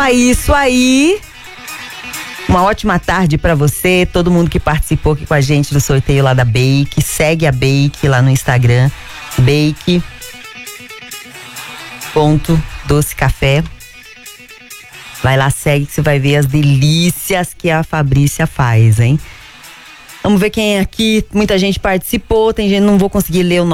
Isso aí. Uma ótima tarde pra você, todo mundo que participou aqui com a gente do sorteio lá da Bake. Segue a Bake lá no Instagram, bake.docecafé. Vai lá, segue que você vai ver as delícias que a Fabrícia faz, hein? Vamos ver quem é aqui. Muita gente participou, tem gente, não vou conseguir ler o nome